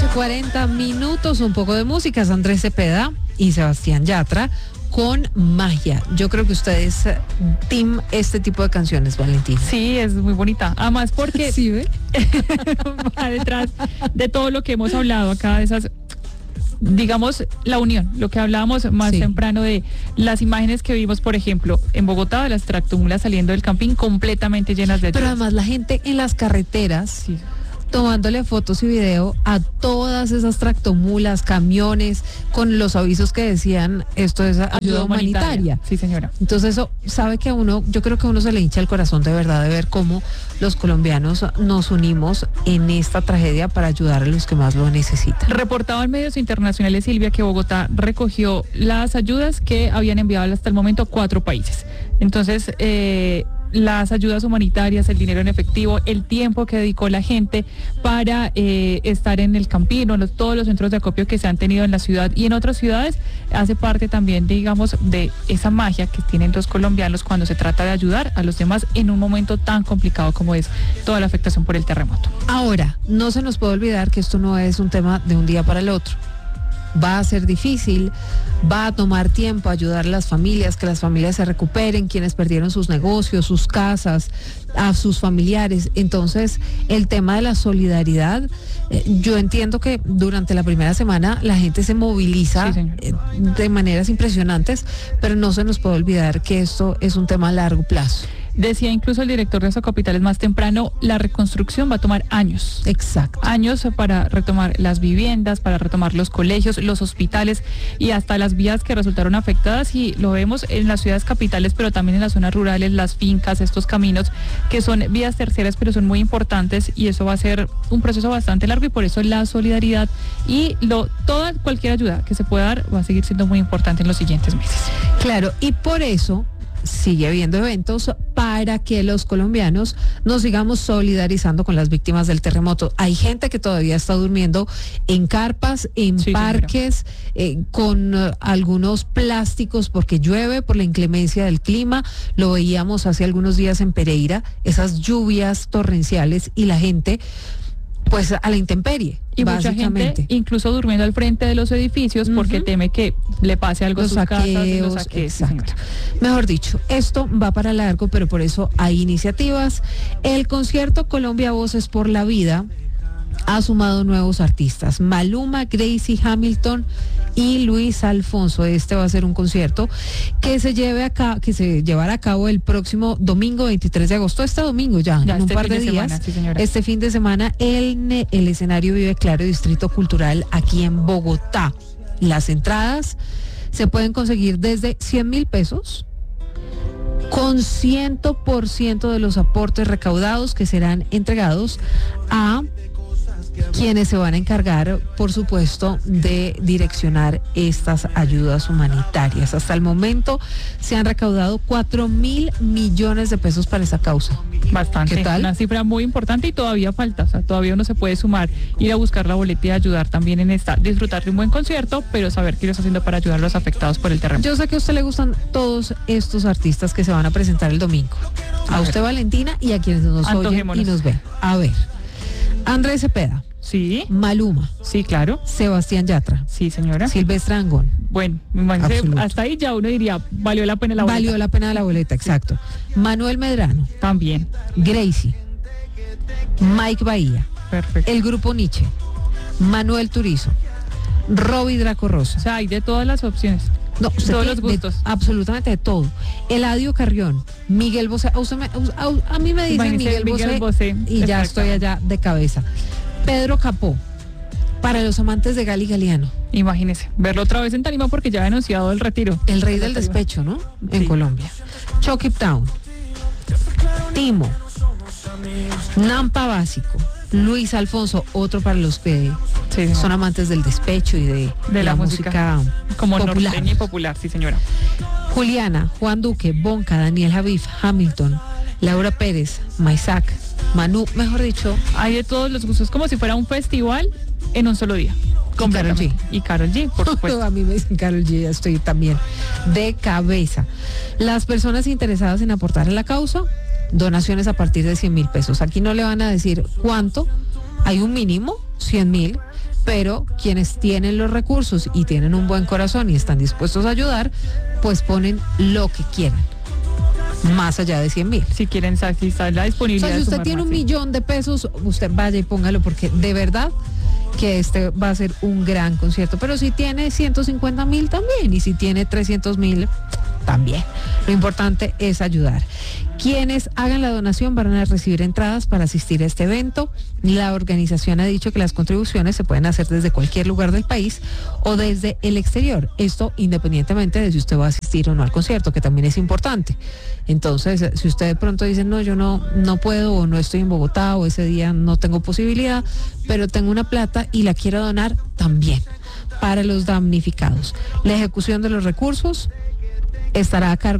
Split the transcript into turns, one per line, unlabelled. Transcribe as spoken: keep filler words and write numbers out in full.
cuarenta minutos, un poco de música. Es Andrés Cepeda y Sebastián Yatra con Magia. Yo creo que ustedes team este tipo de canciones, Valentina.
Sí, es muy bonita. Además porque
sí, ¿ve?
va detrás de todo lo que hemos hablado acá, de esas, digamos, la unión, lo que hablábamos más sí. temprano de las imágenes que vimos, por ejemplo, en Bogotá, de las tractomulas saliendo del camping completamente llenas de
Pero
ayudas.
además la gente en las carreteras sí. tomándole fotos y video a todas esas tractomulas, camiones, con los avisos que decían esto es ayuda, ayuda humanitaria. humanitaria.
Sí, señora.
Entonces eso sabe que a uno, yo creo que a uno se le hincha el corazón de verdad de ver cómo los colombianos nos unimos en esta tragedia para ayudar a los que más lo necesitan.
Reportado en medios internacionales, Silvia, que Bogotá recogió las ayudas que habían enviado hasta el momento cuatro países. Entonces, eh, las ayudas humanitarias, el dinero en efectivo, el tiempo que dedicó la gente para eh, estar en el campino, los, todos los centros de acopio que se han tenido en la ciudad y en otras ciudades, hace parte también, digamos, de esa magia que tienen los colombianos cuando se trata de ayudar a los demás en un momento tan complicado como es toda la afectación por el terremoto.
Ahora, no se nos puede olvidar que esto no es un tema de un día para el otro. Va a ser difícil, va a tomar tiempo ayudar a las familias, que las familias se recuperen, quienes perdieron sus negocios, sus casas, a sus familiares. Entonces, el tema de la solidaridad, eh, yo entiendo que durante la primera semana la gente se moviliza sí, eh, de maneras impresionantes, pero no se nos puede olvidar que esto es un tema a largo plazo.
Decía incluso el director de Socopitales más temprano, la reconstrucción va a tomar años.
Exacto.
Años para retomar las viviendas, para retomar los colegios, los hospitales y hasta las vías que resultaron afectadas, y lo vemos en las ciudades capitales, pero también en las zonas rurales, las fincas, estos caminos que son vías terceras, pero son muy importantes, y eso va a ser un proceso bastante largo, y por eso la solidaridad y lo toda cualquier ayuda que se pueda dar va a seguir siendo muy importante en los siguientes meses.
Claro, y por eso sigue habiendo eventos para que los colombianos nos sigamos solidarizando con las víctimas del terremoto. Hay gente que todavía está durmiendo en carpas, en sí, parques, eh, con uh, algunos plásticos porque llueve, por la inclemencia del clima. Lo veíamos hace algunos días en Pereira, esas lluvias torrenciales, y la gente pues a la intemperie.
Y mucha gente incluso durmiendo al frente de los edificios uh-huh. porque teme que le pase algo
los
a sus
saqueos,
casas, los saqueos.
Exacto. Mejor dicho, esto va para largo, pero por eso hay iniciativas. El concierto Colombia Voces por la Vida ha sumado nuevos artistas: Maluma, Gracie, Hamilton y Luis Alfonso. Este va a ser un concierto que se lleve a cabo, que se llevará a cabo el próximo domingo veintitrés de agosto, este domingo ya,
ya
en
este
un par de, de días,
semana, sí,
este fin de semana, el, el escenario Vive Claro Distrito Cultural aquí en Bogotá. Las entradas se pueden conseguir desde cien mil pesos, con cien por ciento de los aportes recaudados que serán entregados a quienes se van a encargar, por supuesto, de direccionar estas ayudas humanitarias. Hasta el momento se han recaudado cuatro mil millones de pesos para esa causa.
Bastante.
¿Qué tal?
Una cifra muy importante, y todavía falta, o sea, todavía uno se puede sumar, ir a buscar la boleta y ayudar también en esta, disfrutar de un buen concierto, pero saber qué lo está haciendo para ayudar a los afectados por el terremoto.
Yo sé que a usted le gustan todos estos artistas que se van a presentar el domingo. A, a usted, Valentina, y a quienes nos oyen y nos ven. A ver, Andrés Cepeda.
Sí.
Maluma.
Sí, claro.
Sebastián Yatra.
Sí, señora.
Silvestre Dangond.
Bueno, hasta ahí ya uno diría, valió la pena la boleta.
Valió la pena la boleta, exacto. Sí. Manuel Medrano.
También.
Gracie. Mike Bahía.
Perfecto.
El Grupo Nietzsche. Manuel Turizo. Robbie Draco Rosa.
O sea, hay de todas las opciones.
No,
todos los gustos.
De, absolutamente de todo. Eladio Carrión, Miguel Bosé, a, usted me, a, a mí me dicen Miguel, Miguel Bosé, Bosé y ya estoy allá de cabeza. Pedro Capó, para los amantes de Gali Galeano.
Imagínese, verlo otra vez en tarima porque ya ha anunciado el retiro.
El rey del despecho, ¿no? En sí. Colombia. Chucky Town, Timo, Nampa Básico, Luis Alfonso, otro para los que sí, son amantes del despecho y de,
de
la,
la
música, música
como
popular.
norteña y popular, sí, señora.
Juliana, Juan Duque, Bonca, Daniel Javif, Hamilton, Laura Pérez, Maisac, Manu, mejor dicho.
Hay de todos los gustos, como si fuera un festival en un solo día.
Con Karol G.
Y Karol G, por supuesto.
A mí me dicen Karol G, ya estoy también de cabeza. Las personas interesadas en aportar a la causa, donaciones a partir de cien mil pesos. Aquí no le van a decir cuánto, hay un mínimo, cien mil, pero quienes tienen los recursos y tienen un buen corazón y están dispuestos a ayudar, pues ponen lo que quieran, más allá de cien mil.
Si quieren, si está la
O
disponibilidad.
sea, si
de
usted
sumar
tiene
más,
un
sí.
millón de pesos, usted vaya y póngalo, porque de verdad que este va a ser un gran concierto. Pero si tiene ciento cincuenta mil también, y si tiene trescientos mil también. Lo importante es ayudar. Quienes hagan la donación van a recibir entradas para asistir a este evento. La organización ha dicho que las contribuciones se pueden hacer desde cualquier lugar del país o desde el exterior. Esto independientemente de si usted va a asistir o no al concierto, que también es importante. Entonces, si usted de pronto dice, no, yo no, no puedo, o no estoy en Bogotá, o ese día no tengo posibilidad, pero tengo una plata y la quiero donar, también para los damnificados. La ejecución de los recursos estará a cargo